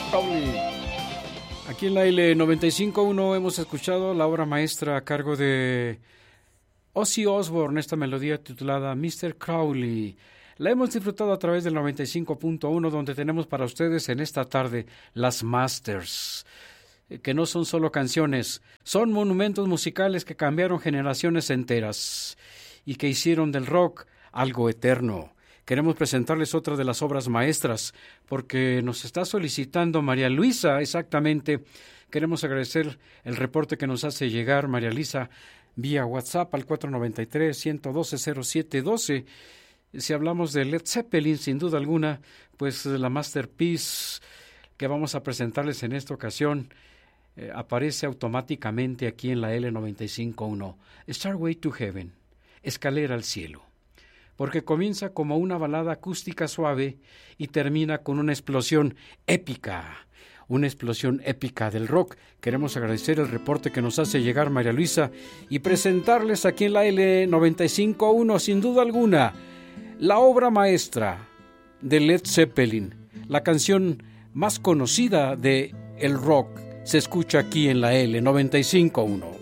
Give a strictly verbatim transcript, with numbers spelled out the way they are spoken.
Crowley. Aquí en la L noventa y cinco punto uno hemos escuchado la obra maestra a cargo de Ozzy Osbourne, esta melodía titulada mister Crowley. La hemos disfrutado a través del noventa y cinco punto uno, donde tenemos para ustedes en esta tarde las Masters, que no son solo canciones, son monumentos musicales que cambiaron generaciones enteras y que hicieron del rock algo eterno. Queremos presentarles otra de las obras maestras, porque nos está solicitando María Luisa, exactamente. Queremos agradecer el reporte que nos hace llegar María Luisa vía WhatsApp al cuatro nueve tres, uno uno dos, cero siete uno dos. Si hablamos de Led Zeppelin, sin duda alguna, pues la masterpiece que vamos a presentarles en esta ocasión eh, aparece automáticamente aquí en la L noventa y cinco punto uno. Starway to Heaven, Escalera al Cielo. Porque comienza como una balada acústica suave y termina con una explosión épica, una explosión épica del rock. Queremos agradecer el reporte que nos hace llegar María Luisa y presentarles aquí en la L noventa y cinco punto uno, sin duda alguna, la obra maestra de Led Zeppelin, la canción más conocida de el rock, se escucha aquí en la L noventa y cinco punto uno.